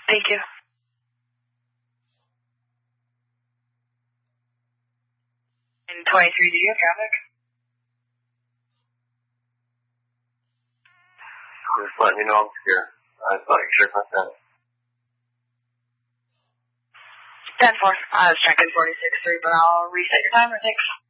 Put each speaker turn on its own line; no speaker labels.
Thank you. In 23, do you have traffic?
Just letting you know I'm here. I thought you should have that.
10-4. I was checking 46-3, but I'll reset your timer. Thanks.